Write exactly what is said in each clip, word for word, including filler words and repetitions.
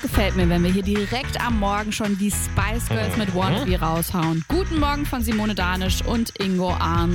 Gefällt mir, wenn wir hier direkt am Morgen schon die Spice Girls mit Wannabe raushauen. Guten Morgen von Simone Danisch und Ingo Arndt.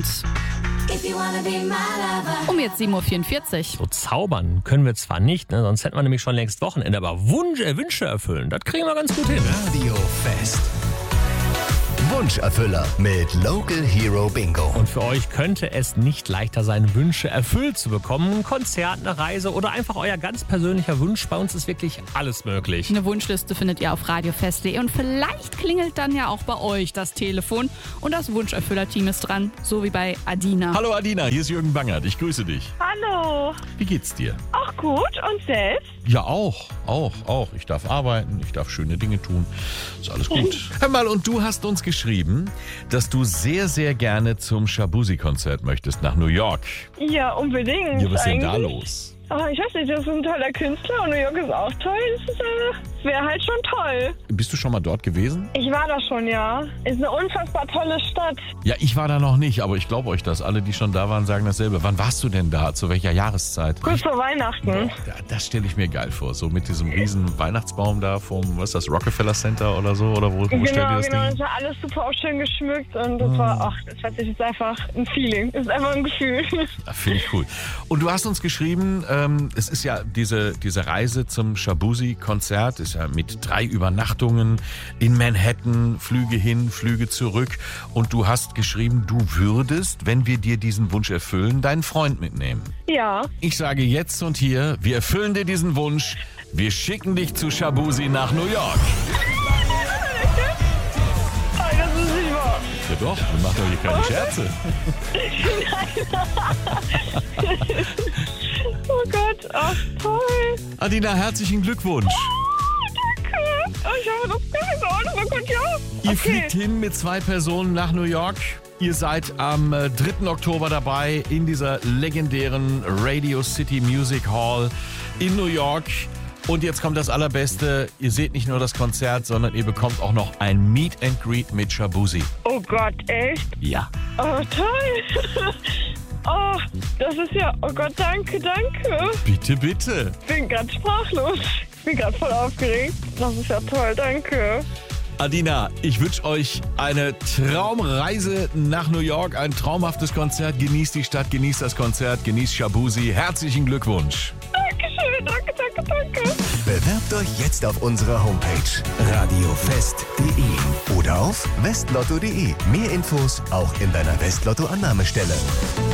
Um jetzt sieben Uhr vierundvierzig. So zaubern können wir zwar nicht, ne? Sonst hätten wir nämlich schon längst Wochenende, aber Wunsch, äh, Wünsche erfüllen, das kriegen wir ganz gut hin. Radio Fest. Wunscherfüller mit Local Hero Bingo. Und für euch könnte es nicht leichter sein, Wünsche erfüllt zu bekommen. Ein Konzert, eine Reise oder einfach euer ganz persönlicher Wunsch. Bei uns ist wirklich alles möglich. Eine Wunschliste findet ihr auf radiofest punkt de und vielleicht klingelt dann ja auch bei euch das Telefon und das Wunscherfüller-Team ist dran, so wie bei Adina. Hallo Adina, hier ist Jürgen Bangert, ich grüße dich. Hallo. Wie geht's dir? Auch gut und selbst? Ja, auch, auch, auch. Ich darf arbeiten, ich darf schöne Dinge tun. Ist alles gut. Hör mal, und du hast uns geschrieben, dass du sehr, sehr gerne zum Shaboozey-Konzert möchtest nach New York. Ja, unbedingt. Ja, was ist denn da eigentlich. los? Oh, ich weiß nicht, das ist ein toller Künstler und New York ist auch toll. Das ist, äh, wäre halt schon toll. Bist du schon mal dort gewesen? Ich war da schon, ja. Ist eine unfassbar tolle Stadt. Ja, ich war da noch nicht, aber ich glaube euch das. Alle, die schon da waren, sagen dasselbe. Wann warst du denn da? Zu welcher Jahreszeit? Kurz vor Weihnachten. Boah, das stelle ich mir geil vor. So mit diesem riesen Weihnachtsbaum da vom, was ist das, Rockefeller Center oder so? Oder wo, wo Genau, stellt ihr das genau. Ding? Das war alles super auch schön geschmückt und das war, ach, das hat sich jetzt einfach ein Feeling. Das ist einfach ein Gefühl. Finde ich cool. Und du hast uns geschrieben, ähm, es ist ja diese, diese Reise zum Shaboozey-Konzert, ist ja mit drei Übernachtungen in Manhattan, Flüge hin, Flüge zurück. Und du hast geschrieben, du würdest, wenn wir dir diesen Wunsch erfüllen, deinen Freund mitnehmen. Ja. Ich sage jetzt und hier, wir erfüllen dir diesen Wunsch. Wir schicken dich zu Shaboozey nach New York. Nein, das ist nicht wahr. Ja doch, wir machen doch hier keine Scherze. Oh Gott, ach toll. Adina, herzlichen Glückwunsch. Danke. Oh, ich habe das gar nicht so. Oh Gott, ja. Ihr Okay. fliegt hin mit zwei Personen nach New York. Ihr seid am äh, dritten Oktober dabei in dieser legendären Radio City Music Hall in New York. Und jetzt kommt das Allerbeste. Ihr seht nicht nur das Konzert, sondern ihr bekommt auch noch ein Meet and Greet mit Shaboozey. Oh Gott, echt? Ja. Oh, toll. Oh, das ist ja... Oh Gott, danke, danke. Bitte, bitte. Ich bin ganz sprachlos. Ich bin gerade voll aufgeregt. Das ist ja toll, danke. Adina, ich wünsche euch eine Traumreise nach New York, ein traumhaftes Konzert. Genießt die Stadt, genießt das Konzert, genießt Shaboozey. Herzlichen Glückwunsch. Dankeschön, danke, danke, danke. Bewerbt euch jetzt auf unserer Homepage radiofest punkt de oder auf westlotto punkt de. Mehr Infos auch in deiner Westlotto-Annahmestelle.